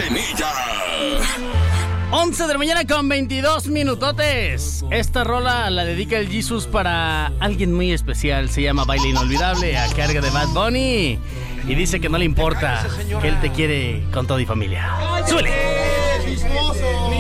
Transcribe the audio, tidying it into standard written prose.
Cachanilla. 11 de la mañana con 22 minutotes. Esta rola la dedica el Jesus para alguien muy especial. Se llama Baile Inolvidable, a cargo de Bad Bunny. Y dice que no le importa, que él te quiere con todo y familia. ¡Súbele!